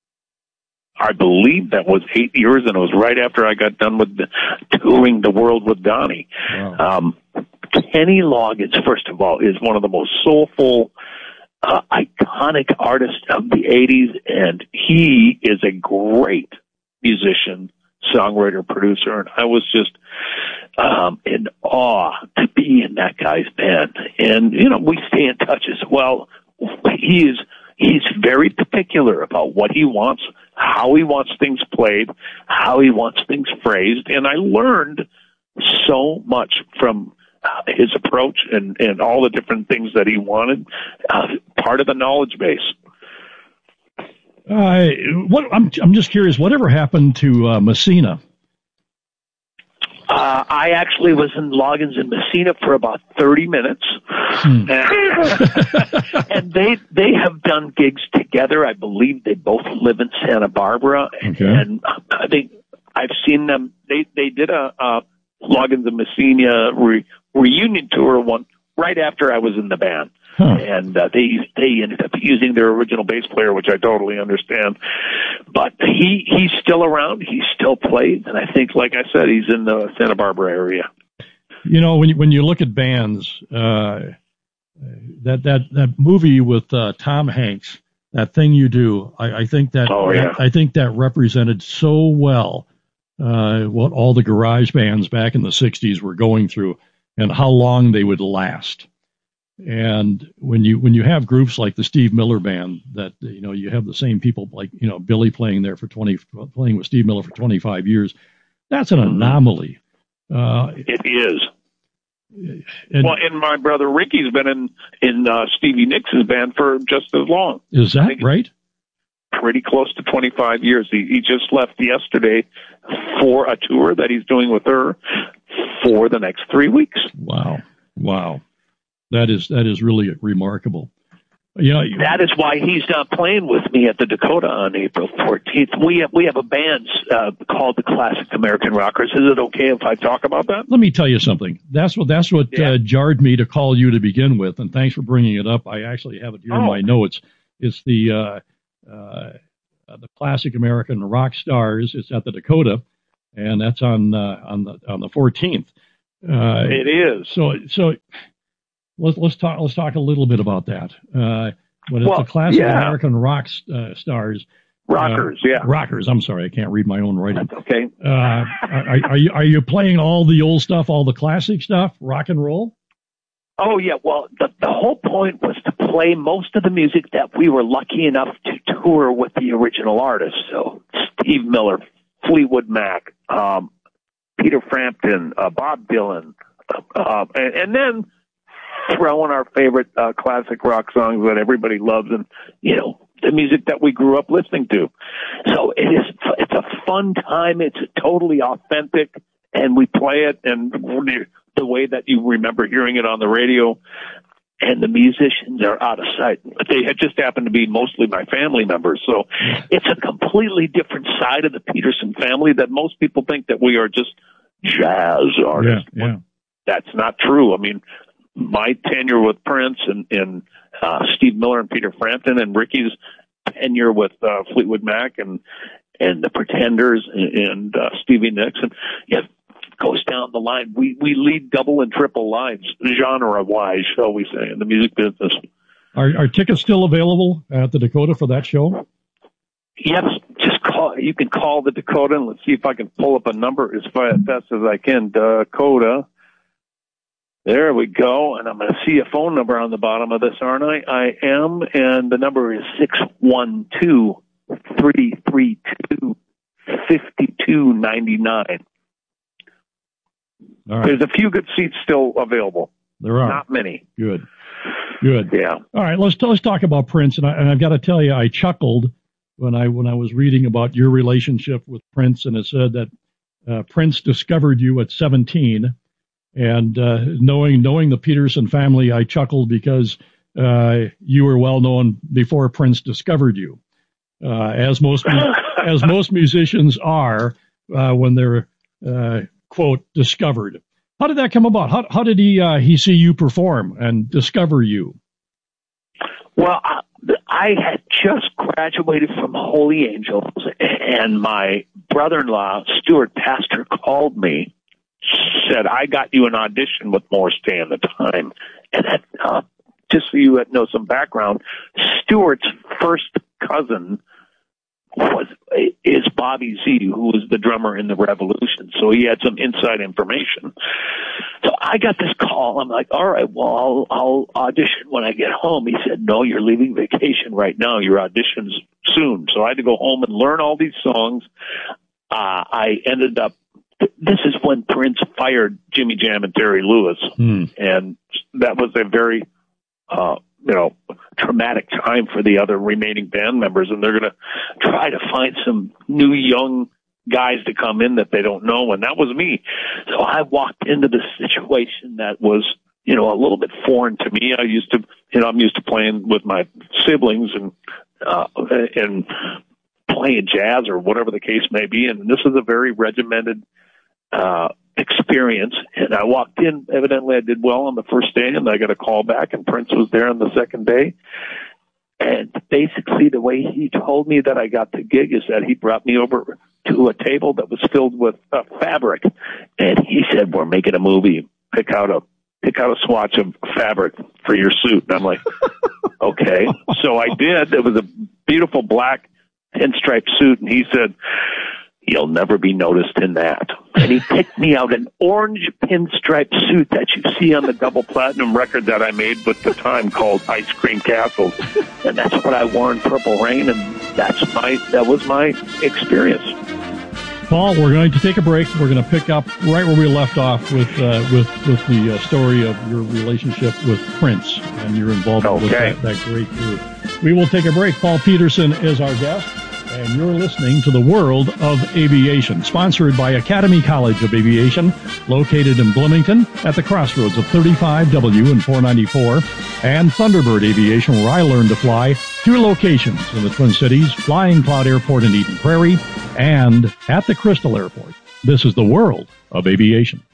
I believe that was eight years, and it was right after I got done with the, touring the world with Donny. Wow. Um, Kenny Loggins, first of all, is one of the most soulful, uh, iconic artists of the eighties, and he is a great musician, songwriter, producer, and I was just um, in awe to be in that guy's band. And, you know, we stay in touch as well. He is he's very particular about what he wants, how he wants things played, how he wants things phrased, and I learned so much from uh, his approach and, and all the different things that he wanted, uh, part of the knowledge base. Uh, what I'm I'm just curious. Whatever happened to uh, Messina? Uh, I actually was in Loggins in Messina for about thirty minutes, hmm. and, and they they have done gigs together. I believe they both live in Santa Barbara, Okay. and I think I've seen them. They they did a, a Loggins and Messina re, reunion tour one right after I was in the band. Huh. And uh, they they ended up using their original bass player, which I totally understand. But he he's still around. He still plays, and I think, like I said, he's in the Santa Barbara area. You know, when you, when you look at bands, uh, that that that movie with uh, Tom Hanks, That Thing You Do, I, I think that oh, yeah. I think that represented so well uh, what all the garage bands back in the sixties were going through, and how long they would last. And when you when you have groups like the Steve Miller Band, that you know you have the same people like you know Billy playing there for twenty playing with Steve Miller for twenty-five years, that's an anomaly. Uh, it is. And, well, and my brother Ricky's been in in uh, Stevie Nicks' band for just as long. Is that right? Pretty close to twenty-five years. He, he just left yesterday for a tour that he's doing with her for the next three weeks. Wow! Wow! That is that is really remarkable. Yeah, that is why he's not playing with me at the Dakota on April fourteenth. We have we have a band uh, called the Classic American Rockers. Is it okay if I talk about that? Let me tell you something. That's what that's what yeah. uh, jarred me to call you to begin with, and thanks for bringing it up. I actually have it here oh. in my notes. It's the uh, uh, the Classic American Rock Stars. It's at the Dakota, and that's on uh, on the on the fourteenth. Uh, it is. So so. Let's let's talk let's talk a little bit about that. Uh, when it's well, the Classic yeah. American Rock uh, Stars, rockers, uh, yeah, rockers. I'm sorry, I can't read my own writing. That's okay. Uh, are, are you are you playing all the old stuff, all the classic stuff, rock and roll? Oh yeah. Well, the the whole point was to play most of the music that we were lucky enough to tour with the original artists. So Steve Miller, Fleetwood Mac, um, Peter Frampton, uh, Bob Dylan, uh, and, and then. Throw in our favorite uh, classic rock songs that everybody loves, and you know the music that we grew up listening to. So it is. It's a fun time. It's totally authentic, and we play it and the way that you remember hearing it on the radio. And the musicians are out of sight. They had just happened to be mostly my family members, so it's a completely different side of the Peterson family that most people think that we are just jazz artists. Yeah, yeah. That's not true. I mean. My tenure with Prince and, and uh, Steve Miller and Peter Frampton and Ricky's tenure with uh, Fleetwood Mac and and the Pretenders and, and uh, Stevie Nicks, and yeah, goes down the line. We we lead double and triple lives, genre wise, shall we say, in the music business. Are, are tickets still available at the Dakota for that show? Yes, just call. You can call the Dakota, and let's see if I can pull up a number as fast as I can. Dakota. There we go, and I'm going to see a phone number on the bottom of this, aren't I? I am, and the number is six one two, three three two, five two nine nine. All right. There's a few good seats still available. There are. Not many. Good. Good. Yeah. All right, let's let's talk about Prince, and, I, and I've got to tell you, I chuckled when I when I was reading about your relationship with Prince, and it said that uh, Prince discovered you at seventeen. And uh, knowing knowing the Peterson family, I chuckled because uh, you were well known before Prince discovered you, uh, as most as most musicians are uh, when they're uh, quote discovered. How did that come about? How how did he uh, he see you perform and discover you? Well, I, I had just graduated from Holy Angels, and my brother-in-law Stuart Pastor called me. Said, I got you an audition with Morris Day at the time. And that, uh, just so you know some background, Stewart's first cousin was is Bobby Z, who was the drummer in the Revolution. So he had some inside information. So I got this call. I'm like, all right, well, I'll, I'll audition when I get home. He said, no, you're leaving vacation right now. Your audition's soon. So I had to go home and learn all these songs. Uh, I ended up This is when Prince fired Jimmy Jam and Terry Lewis, hmm. and that was a very, uh, you know, traumatic time for the other remaining band members, and they're going to try to find some new young guys to come in that they don't know, and that was me. So I walked into this situation that was, you know, a little bit foreign to me. I used to, you know, I'm used to playing with my siblings and uh, and playing jazz or whatever the case may be, and this is a very regimented Uh, experience. And I walked in, evidently I did well on the first day, and I got a call back, and Prince was there on the second day. And basically the way he told me that I got the gig is that he brought me over to a table that was filled with uh, fabric. And he said, we're making a movie. Pick out a, pick out a swatch of fabric for your suit. And I'm like, okay. So I did. It was a beautiful black pinstripe suit. And he said, you'll never be noticed in that. And he picked me out an orange pinstripe suit that you see on the double platinum record that I made with the time called Ice Cream Castles. And that's what I wore in Purple Rain, and that's my that was my experience. Paul, we're going to take a break. We're going to pick up right where we left off with uh, with with the uh, story of your relationship with Prince and your involvement okay. with that, that great group. We will take a break. Paul Peterson is our guest. and you're listening to The World of Aviation, sponsored by Academy College of Aviation, located in Bloomington at the crossroads of thirty-five W and four ninety-four, and Thunderbird Aviation, where I learned to fly, two locations in the Twin Cities, Flying Cloud Airport in Eden Prairie, and at the Crystal Airport. This is The World of Aviation.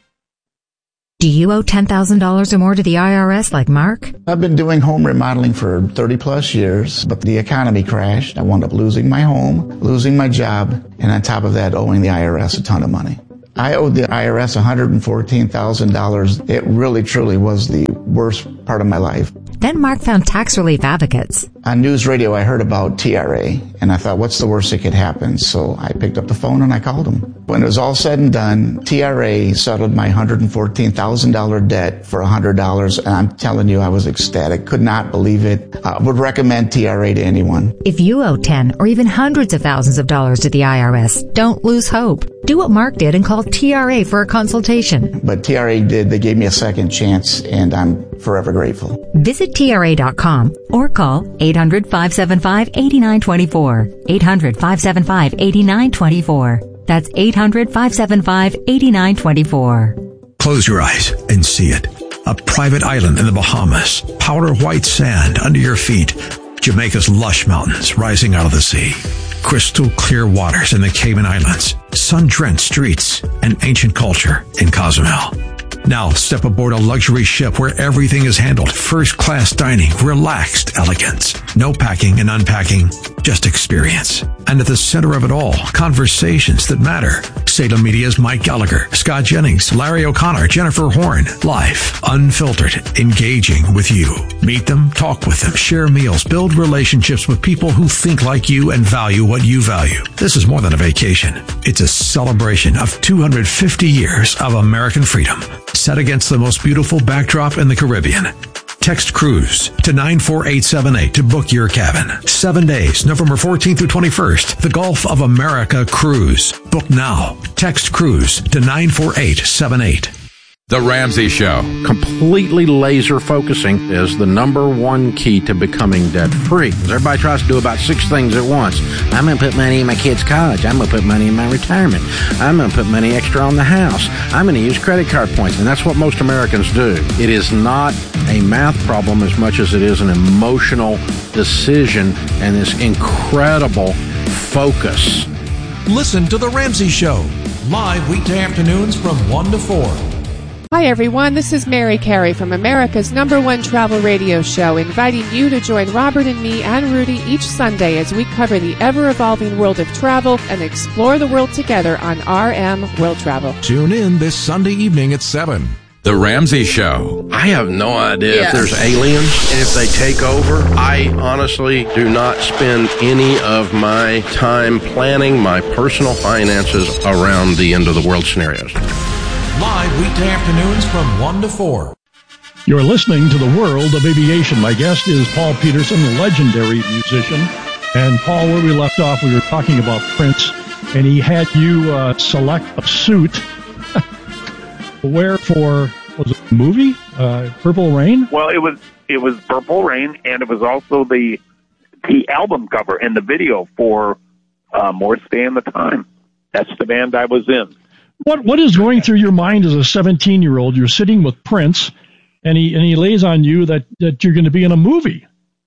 Do you owe ten thousand dollars or more to the I R S like Mark? I've been doing home remodeling for thirty plus years, but the economy crashed. I wound up losing my home, losing my job, and on top of that, owing the I R S a ton of money. I owed the I R S one hundred fourteen thousand dollars. It really, truly was the worst part of my life. Then Mark found Tax Relief Advocates. On news radio, I heard about T R A, and I thought, what's the worst that could happen? So I picked up the phone and I called them. When it was all said and done, T R A settled my one hundred fourteen thousand dollars debt for one hundred dollars, and I'm telling you, I was ecstatic. Could not believe it. I would recommend T R A to anyone. If you owe ten or even hundreds of thousands of dollars to the I R S, don't lose hope. Do what Mark did and call T R A for a consultation. But T R A did. They gave me a second chance, and I'm forever grateful. Visit T R A dot com or call eight hundred, five seven five, eight nine two four. eight hundred, five seven five, eight nine two four. That's eight hundred, five seven five, eight nine two four. Close your eyes and see it. A private island in the Bahamas. Powder white sand under your feet. Jamaica's lush mountains rising out of the sea. Crystal clear waters in the Cayman Islands. Sun-drenched streets and ancient culture in Cozumel. Now step aboard a luxury ship where everything is handled. First-class dining, relaxed elegance. No packing and unpacking, just experience. And at the center of it all, conversations that matter. Salem Media's Mike Gallagher, Scott Jennings, Larry O'Connor, Jennifer Horn. Live, unfiltered, engaging with you. Meet them, talk with them, share meals, build relationships with people who think like you and value what you value. This is more than a vacation. It's a celebration of two hundred fifty years of American freedom, set against the most beautiful backdrop in the Caribbean. Text CRUISE to nine four eight seven eight to book your cabin. Seven days, November fourteenth through twenty-first. The Gulf of America Cruise. Book now. Text CRUISE to nine four eight seven eight. The Ramsey Show. Completely laser focusing is the number one key to becoming debt free. Everybody tries to do about six things at once. I'm going to put money in my kids' college. I'm going to put money in my retirement. I'm going to put money extra on the house. I'm going to use credit card points. And that's what most Americans do. It is not a math problem as much as it is an emotional decision and this incredible focus. Listen to The Ramsey Show, live weekday afternoons from one to four. Hi everyone, this is Mary Carey from America's number one travel radio show, inviting you to join Robert and me and Rudy each Sunday as we cover the ever-evolving world of travel and explore the world together on R M World Travel. Tune in this Sunday evening at seven. The Ramsey Show. I have no idea Yes. if there's aliens and if they take over. I honestly do not spend any of my time planning my personal finances around the end of the world scenarios. Live weekday afternoons from one to four. You're listening to The World of Aviation. My guest is Paul Peterson, a legendary musician. And Paul, where we left off, we were talking about Prince, and he had you uh, select a suit. Where for, was it a movie? Uh, Purple Rain? Well, it was it was Purple Rain, and it was also the the album cover and the video for uh, More Stay in the Time. That's the band I was in. What What is going through your mind as a seventeen-year-old? You're sitting with Prince, and he and he lays on you that, that you're going to be in a movie.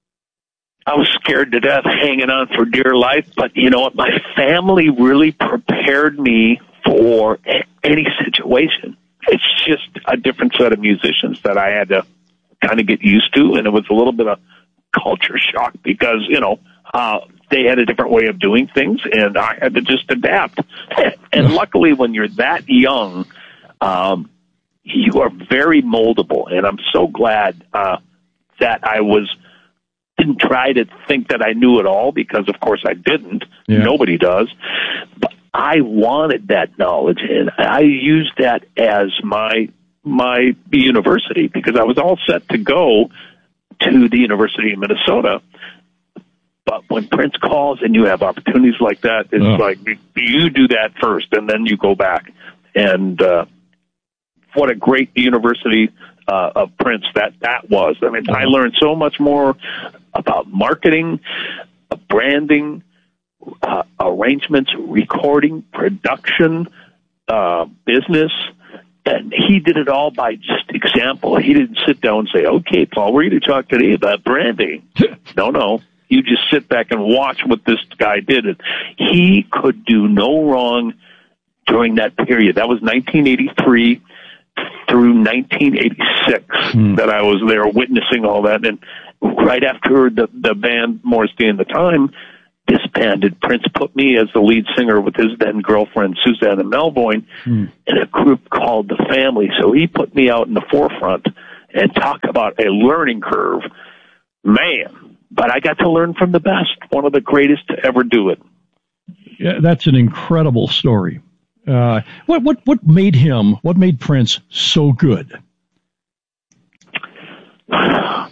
I was scared to death, hanging on for dear life, but you know what? My family really prepared me for a- any situation. It's just a different set of musicians that I had to kind of get used to, and it was a little bit of culture shock because, you know, uh, they had a different way of doing things, and I had to just adapt. And luckily, when you're that young, um, you are very moldable, and I'm so glad uh, that I was didn't try to think that I knew it all, because, of course, I didn't. Yeah. Nobody does. But I wanted that knowledge, and I used that as my my university, because I was all set to go to the University of Minnesota. But when Prince calls and you have opportunities like that, it's oh. like you do that first, and then you go back. And uh, what a great university uh, of Prince that that was. I mean, I learned so much more about marketing, branding, uh, arrangements, recording, production, uh, business. And he did it all by just example. He didn't sit down and say, okay, Paul, we're going to talk today about branding. No, no. You just sit back and watch what this guy did. And he could do no wrong during that period. That was nineteen eighty-three through nineteen eighty-six hmm. that I was there witnessing all that. And right after the, the band Morris Day and the Time disbanded, Prince put me as the lead singer with his then girlfriend Susanna Melvoin hmm. in a group called The Family. So he put me out in the forefront and talk about a learning curve. Man, but I got to learn from the best, one of the greatest to ever do it. Yeah, that's an incredible story. Uh, what what what made him? What made Prince so good? Uh,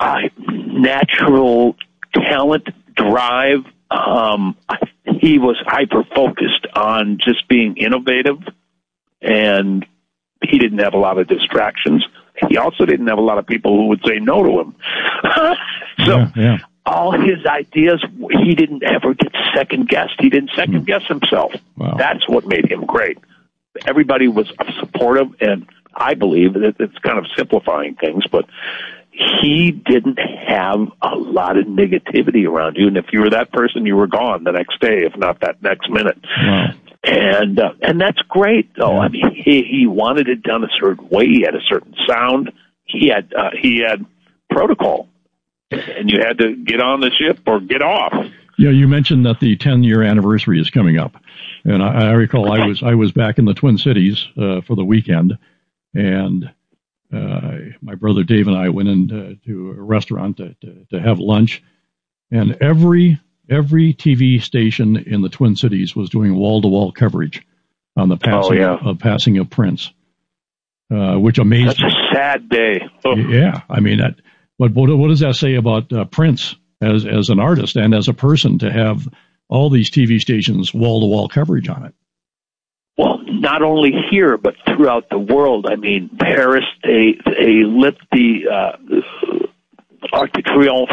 natural talent, drive. Um, he was hyper-focused on just being innovative, and he didn't have a lot of distractions. He also didn't have a lot of people who would say no to him. so yeah, yeah. all his ideas, he didn't ever get second-guessed. He didn't second-guess himself. Wow. That's what made him great. Everybody was supportive, and I believe that it's kind of simplifying things, but he didn't have a lot of negativity around you, and if you were that person, you were gone the next day, if not that next minute. Wow. And uh, and that's great, though. Yeah. I mean, he, he wanted it done a certain way. He had a certain sound. He had uh, he had protocol, and you had to get on the ship or get off. Yeah, you mentioned that the ten-year anniversary is coming up, and I, I recall I was I was back in the Twin Cities uh, for the weekend, and uh, my brother Dave and I went into to a restaurant to, to, to have lunch, and every every T V station in the Twin Cities was doing wall-to-wall coverage on the passing oh, yeah. of, of passing of Prince, uh, which amazed me. That's a sad day. Oh. Yeah, I mean, that, but what, what does that say about uh, Prince as as an artist and as a person to have all these T V stations wall-to-wall coverage on it? Well, not only here, but throughout the world. I mean, Paris, they they lit the uh, Arc de Triomphe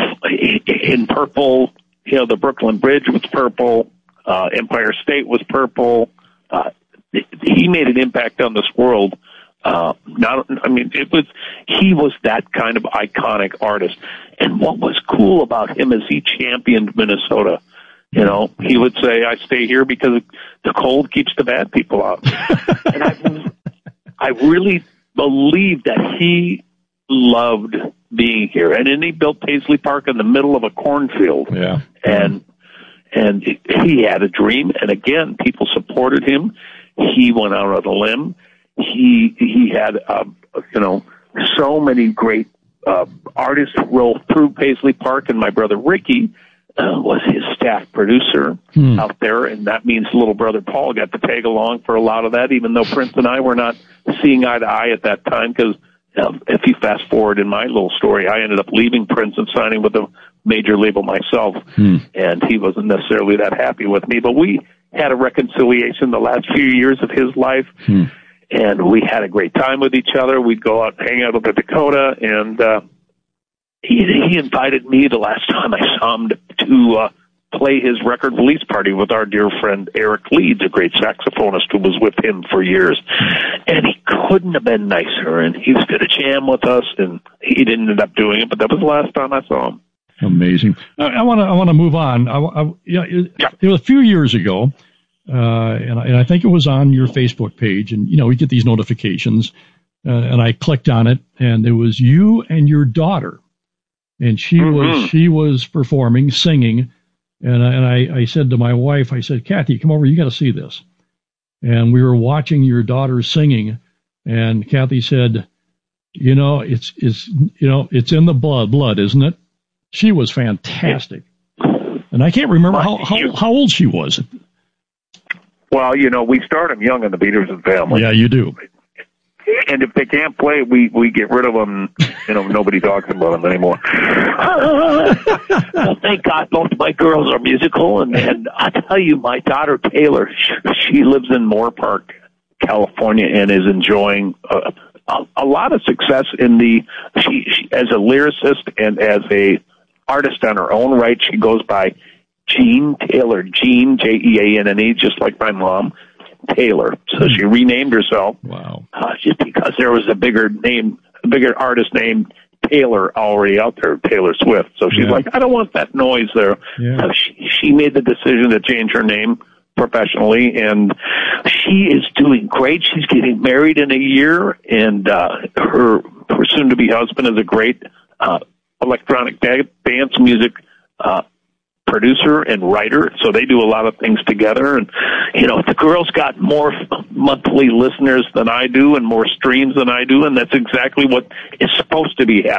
in purple. You know, the Brooklyn Bridge was purple. Uh, Empire State was purple. Uh, he made an impact on this world. Uh, not, I mean, it was, he was that kind of iconic artist. And what was cool about him is he championed Minnesota. You know, he would say, I stay here because the cold keeps the bad people out. And I, I really believe that he loved being here. And then he built Paisley Park in the middle of a cornfield. Yeah. And, and he had a dream. And again, people supported him. He went out on a limb. He, he had, uh, you know, so many great, uh, artists roll through Paisley Park, and my brother Ricky, Uh, was his staff producer hmm. out there, and that means little brother Paul got to tag along for a lot of that, even though Prince and I were not seeing eye to eye at that time, because uh, if you fast forward in my little story, I ended up leaving Prince and signing with a major label myself, hmm. and he wasn't necessarily that happy with me, but we had a reconciliation the last few years of his life, hmm. and we had a great time with each other. We'd go out and hang out at the Dakota, and uh He, he invited me the last time I saw him to, to uh, play his record release party with our dear friend Eric Leeds, a great saxophonist who was with him for years. And he couldn't have been nicer, and he was going to jam with us, and he didn't end up doing it, but that was the last time I saw him. Amazing. I want to I want to move on. I, I, yeah, it, yeah. it was a few years ago, uh, and, I, and I think it was on your Facebook page, and, you know, we get these notifications, uh, and I clicked on it, and it was you and your daughter. And she mm-hmm. was she was performing, singing, and I, and I, I said to my wife, I said, Kathy, come over, you got to see this. And we were watching your daughter singing, and Kathy said, you know, it's it's you know it's in the blood, blood, isn't it? She was fantastic, and I can't remember how how, how old she was. Well, you know, we start them young in the Peterson family. Yeah, you do. And if they can't play, we, we get rid of them. You know, nobody talks about them anymore. Well, thank God both of my girls are musical. And, and I tell you, my daughter, Taylor, she, she lives in Moore Park, California, and is enjoying a, a, a lot of success in the, she, she, as a lyricist and as a artist on her own right. She goes by Jean Taylor. Jean, J E A N N E, just like my mom, Taylor. So she renamed herself. Wow. Uh, just because there was a bigger name, a bigger artist named Taylor already out there, Taylor Swift. So she's Yeah. like, I don't want that noise there. Yeah. So she, she made the decision to change her name professionally, and she is doing great. She's getting married in a year, and uh, her her soon-to-be husband is a great uh, electronic da- dance music uh, producer and writer, so they do a lot of things together. And, you know, the girl's got more monthly listeners than I do and more streams than I do, and that's exactly what is supposed to be happening.